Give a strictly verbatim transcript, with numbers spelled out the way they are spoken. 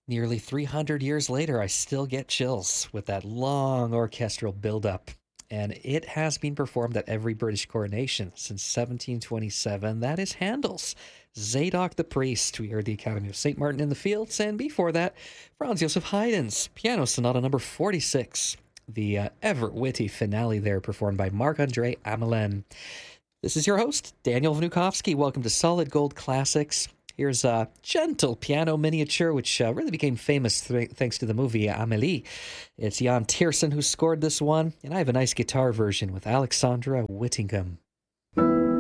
Nearly three hundred years later, I still get chills with that long orchestral build-up. And it has been performed at every British coronation since seventeen twenty-seven. That is Handel's Zadok the Priest. We heard the Academy of Saint Martin in the Fields, and before that, Franz Joseph Haydn's Piano Sonata number forty-six. The uh, ever-witty finale there performed by Marc-André Hamelin. This is your host, Daniel Vnukovsky. Welcome to Solid Gold Classics. Here's a gentle piano miniature, which uh, really became famous th- thanks to the movie Amélie. It's Jan Tiersen who scored this one, and I have a nice guitar version with Alexandra Whittingham.